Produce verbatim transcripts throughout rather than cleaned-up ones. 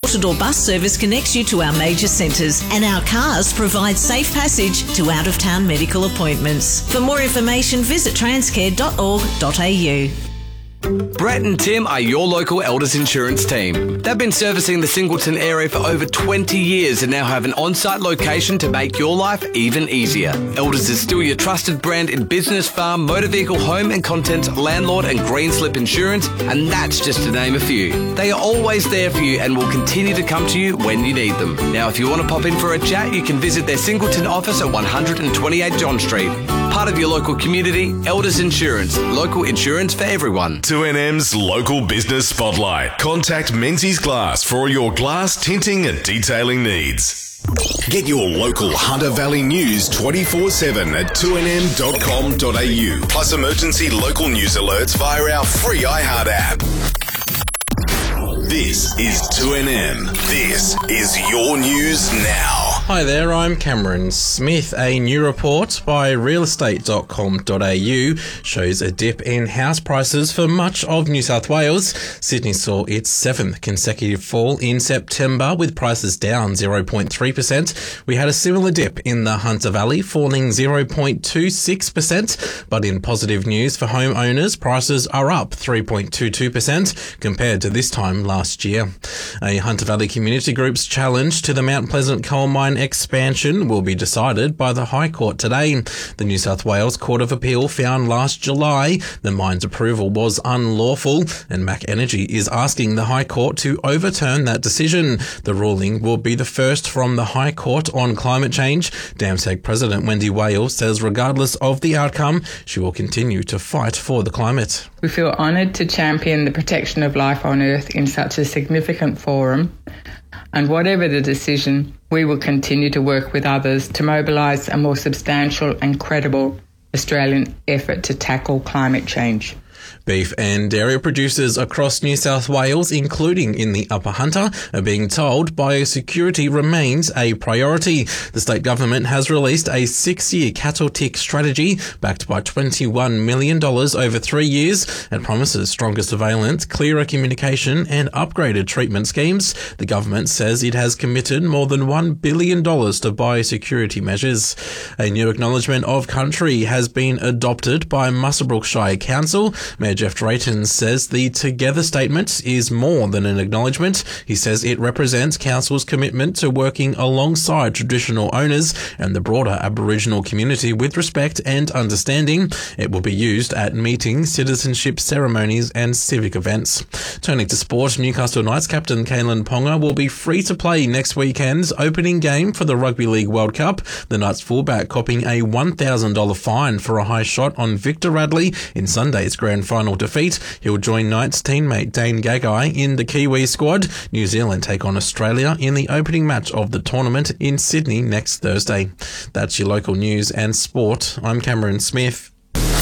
door-to-door bus service connects you to our major centres, and our cars provide safe passage to out-of-town medical appointments. For more information, visit transcare dot org dot a u. Brett and Tim are your local Elders Insurance team. They've been servicing the Singleton area for over twenty years and now have an on-site location to make your life even easier. Elders is still your trusted brand in business, farm, motor vehicle, home and contents, landlord and green slip insurance, and that's just to name a few. They are always there for you and will continue to come to you when you need them. Now, if you want to pop in for a chat, you can visit their Singleton office at one twenty-eight John Street. Part of your local community, Elders Insurance. Local insurance for everyone. two N M's Local Business Spotlight. Contact Menzies Glass for all your glass tinting and detailing needs. Get your local Hunter Valley news twenty-four seven at two n m dot com dot a u. Plus emergency local news alerts via our free iHeart app. This is two N M. This is your news now. Hi there, I'm Cameron Smith. A new report by real estate dot com dot a u shows a dip in house prices for much of New South Wales. Sydney saw its seventh consecutive fall in September, with prices down zero point three percent. We had a similar dip in the Hunter Valley, falling zero point two six percent. But in positive news for homeowners, prices are up three point two two percent compared to this time last year. A Hunter Valley Community Group's challenge to the Mount Pleasant coal mine expansion will be decided by the High Court today. The New South Wales Court of Appeal found last July the mine's approval was unlawful, and Mac Energy is asking the High Court to overturn that decision. The ruling will be the first from the High Court on climate change. DAMSEG President Wendy Wales says regardless of the outcome, she will continue to fight for the climate. We feel honoured to champion the protection of life on Earth in such a significant forum, and whatever the decision, we will continue to work with others to mobilise a more substantial and credible Australian effort to tackle climate change. Beef and dairy producers across New South Wales, including in the Upper Hunter, are being told biosecurity remains a priority. The state government has released a six-year cattle tick strategy backed by twenty-one million dollars over three years and promises stronger surveillance, clearer communication and upgraded treatment schemes. The government says it has committed more than one billion dollars to biosecurity measures. A new acknowledgement of country has been adopted by Muswellbrook Shire Council. Mayor Jeff Drayton says the Together statement is more than an acknowledgement. He says it represents Council's commitment to working alongside traditional owners and the broader Aboriginal community with respect and understanding. It will be used at meetings, citizenship ceremonies and civic events. Turning to sport, Newcastle Knights captain Kalyn Ponga will be free to play next weekend's opening game for the Rugby League World Cup. The Knights fullback copping a one thousand dollars fine for a high shot on Victor Radley in Sunday's grand final defeat. He'll join Knights teammate Dane Gagai in the Kiwi squad. New Zealand take on Australia in the opening match of the tournament in Sydney next Thursday. That's your local news and sport. I'm Cameron Smith.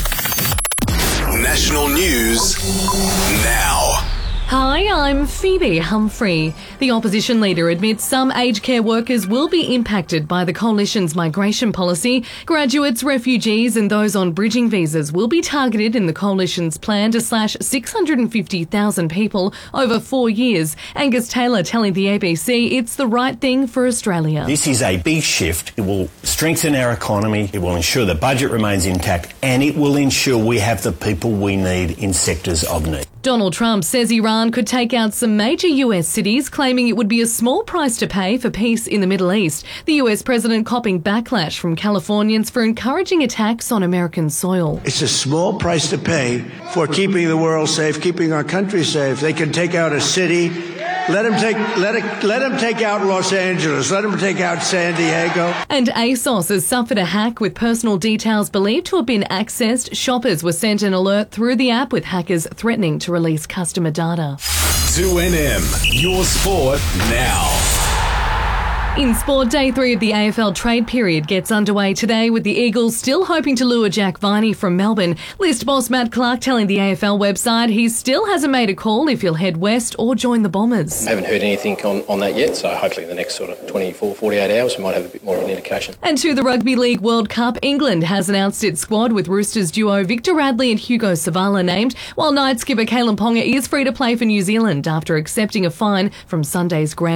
National news now. Hi, I'm Phoebe Humphrey. The opposition leader admits some aged care workers will be impacted by the coalition's migration policy. Graduates, refugees and those on bridging visas will be targeted in the coalition's plan to slash six hundred fifty thousand people over four years. Angus Taylor telling the A B C it's the right thing for Australia. This is a big shift. It will strengthen our economy, it will ensure the budget remains intact, and it will ensure we have the people we need in sectors of need. Donald Trump says Iran could take out some major U S cities, claiming it would be a small price to pay for peace in the Middle East. The U S president copping backlash from Californians for encouraging attacks on American soil. It's a small price to pay for keeping the world safe, keeping our country safe. They can take out a city. Let them take let it, let them take out Los Angeles. Let them take out San Diego. And ASOS has suffered a hack with personal details believed to have been accessed. Shoppers were sent an alert through the app with hackers threatening to release customer data. two N M, your sport now. In sport, day three of the A F L trade period gets underway today with the Eagles still hoping to lure Jack Viney from Melbourne. List boss Matt Clark telling the A F L website he still hasn't made a call if he'll head west or join the Bombers. I haven't heard anything on, on that yet, so hopefully in the next sort of twenty-four, forty-eight hours we might have a bit more of an indication. And to the Rugby League World Cup, England has announced its squad with Roosters duo Victor Radley and Hugo Savala named, while Knights skipper Kalyn Ponga is free to play for New Zealand after accepting a fine from Sunday's grand